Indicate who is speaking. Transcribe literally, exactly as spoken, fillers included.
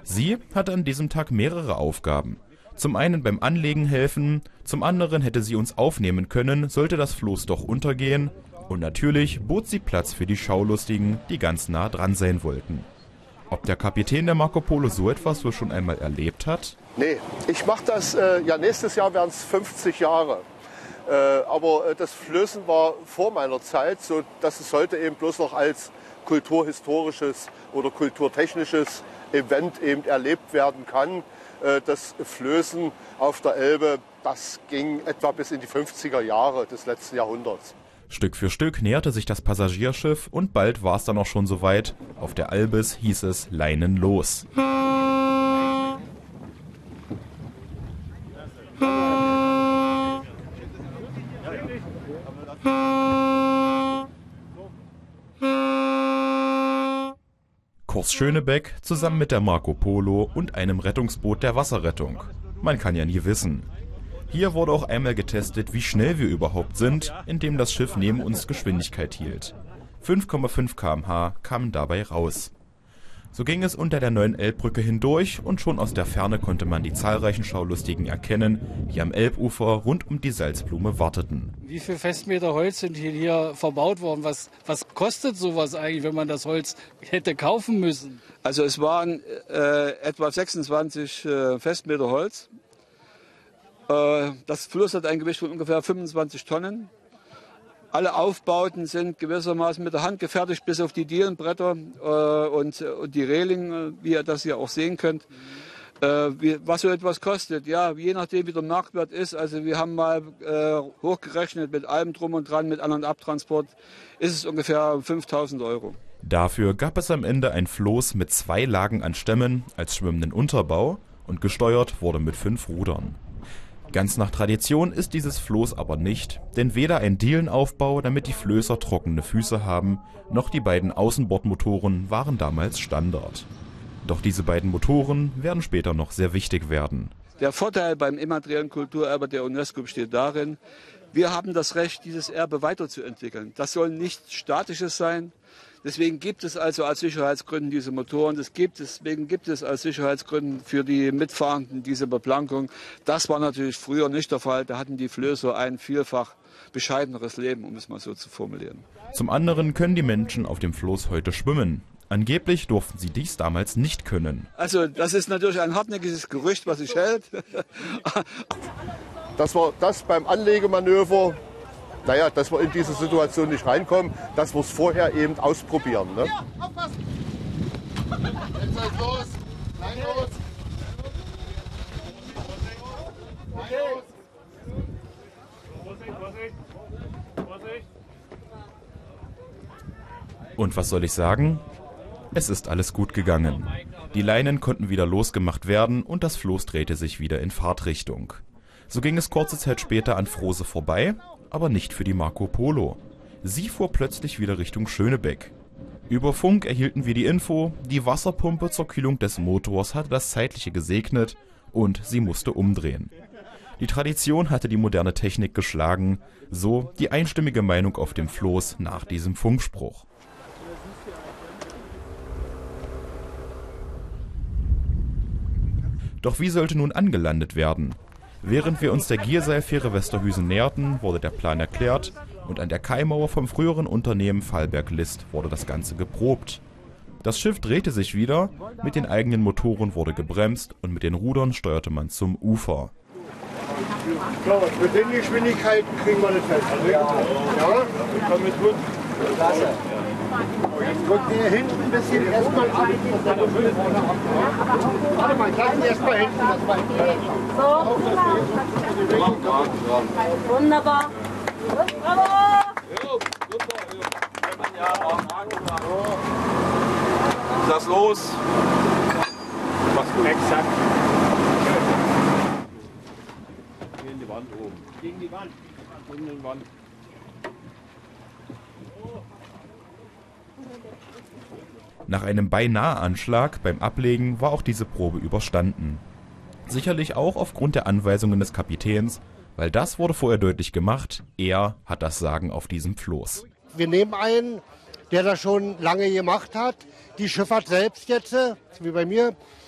Speaker 1: Sie hatte an diesem Tag mehrere Aufgaben. Zum einen beim Anlegen helfen, zum anderen hätte sie uns aufnehmen können, sollte das Floß doch untergehen. Und natürlich bot sie Platz für die Schaulustigen, die ganz nah dran sein wollten. Ob der Kapitän der Marco Polo so etwas wohl schon einmal erlebt hat?
Speaker 2: Nee, ich mache das, äh, ja nächstes Jahr wären es fünfzig Jahre. Äh, aber äh, das Flößen war vor meiner Zeit, so dass es heute eben bloß noch als kulturhistorisches oder kulturtechnisches Event eben erlebt werden kann. Äh, das Flößen auf der Elbe, das ging etwa bis in die fünfziger Jahre des letzten Jahrhunderts.
Speaker 1: Stück für Stück näherte sich das Passagierschiff und bald war es dann auch schon soweit. Auf der Albis hieß es Leinen los. Kurs Schönebeck zusammen mit der Marco Polo und einem Rettungsboot der Wasserrettung. Man kann ja nie wissen. Hier wurde auch einmal getestet, wie schnell wir überhaupt sind, indem das Schiff neben uns Geschwindigkeit hielt. fünf Komma fünf Kilometer pro Stunde kamen dabei raus. So ging es unter der neuen Elbbrücke hindurch und schon aus der Ferne konnte man die zahlreichen Schaulustigen erkennen, die am Elbufer rund um die Salzblume warteten.
Speaker 3: Wie viele Festmeter Holz sind hier, hier verbaut worden? Was, was kostet sowas eigentlich, wenn man das Holz hätte kaufen müssen?
Speaker 4: Also es waren äh, etwa sechsundzwanzig äh, Festmeter Holz. Äh, das Floß hat ein Gewicht von ungefähr fünfundzwanzig Tonnen. Alle Aufbauten sind gewissermaßen mit der Hand gefertigt, bis auf die Dielenbretter äh, und, und die Reling, wie ihr das hier auch sehen könnt. Äh, wie, was so etwas kostet, ja, je nachdem wie der Marktwert ist. Also wir haben mal äh, hochgerechnet mit allem drum und dran, mit An- und Abtransport, ist es ungefähr fünftausend Euro.
Speaker 1: Dafür gab es am Ende ein Floß mit zwei Lagen an Stämmen als schwimmenden Unterbau und gesteuert wurde mit fünf Rudern. Ganz nach Tradition ist dieses Floß aber nicht, denn weder ein Dielenaufbau, damit die Flößer trockene Füße haben, noch die beiden Außenbordmotoren waren damals Standard. Doch diese beiden Motoren werden später noch sehr wichtig werden.
Speaker 4: Der Vorteil beim immateriellen Kulturerbe der UNESCO besteht darin, wir haben das Recht, dieses Erbe weiterzuentwickeln. Das soll nichts Statisches sein. Deswegen gibt es also aus Sicherheitsgründen diese Motoren, das gibt es, deswegen gibt es aus Sicherheitsgründen für die Mitfahrenden diese Beplankung. Das war natürlich früher nicht der Fall, da hatten die Flößer ein vielfach bescheideneres Leben, um es mal so zu formulieren.
Speaker 1: Zum anderen können die Menschen auf dem Floß heute schwimmen. Angeblich durften sie dies damals nicht können.
Speaker 4: Also das ist natürlich ein hartnäckiges Gerücht, was sich hält.
Speaker 2: Dass wir das beim Anlegemanöver, naja, dass wir in diese Situation nicht reinkommen, dass wir es vorher eben ausprobieren. Ne?
Speaker 5: Ja, aufpassen! Jetzt geht's los! Nein, los! Nein, los!
Speaker 6: Vorsicht, Vorsicht! Vorsicht!
Speaker 1: Und was soll ich sagen? Es ist alles gut gegangen. Die Leinen konnten wieder losgemacht werden und das Floß drehte sich wieder in Fahrtrichtung. So ging es kurze Zeit später an Frose vorbei, aber nicht für die Marco Polo. Sie fuhr plötzlich wieder Richtung Schönebeck. Über Funk erhielten wir die Info, die Wasserpumpe zur Kühlung des Motors hatte das Zeitliche gesegnet und sie musste umdrehen. Die Tradition hatte die moderne Technik geschlagen, so die einstimmige Meinung auf dem Floß nach diesem Funkspruch. Doch wie sollte nun angelandet werden? Während wir uns der Gierseilfähre Westerhüsen näherten, wurde der Plan erklärt und an der Kaimauer vom früheren Unternehmen Fallberg-List wurde das Ganze geprobt. Das Schiff drehte sich wieder, mit den eigenen Motoren wurde gebremst und mit den Rudern steuerte man zum Ufer.
Speaker 5: So, mit den Geschwindigkeiten kriegen wir das fest. Ja, ja, das ist gut. Klasse. Jetzt drückt ihr hinten ein bisschen erstmal ab. Warte mal, lassen Sie erstmal hinten. Das mal
Speaker 7: so. Wunderbar. Bravo!
Speaker 4: Ist das los?
Speaker 6: Was du exakt.
Speaker 4: Gegen die Wand oben.
Speaker 6: Gegen die Wand.
Speaker 4: Gegen die Wand.
Speaker 1: Nach einem Beinahe-Anschlag beim Ablegen war auch diese Probe überstanden. Sicherlich auch aufgrund der Anweisungen des Kapitäns, weil das wurde vorher deutlich gemacht, er hat das Sagen auf diesem Floß.
Speaker 5: Wir nehmen einen, der das schon lange gemacht hat. Die Schifffahrt selbst jetzt, wie bei mir,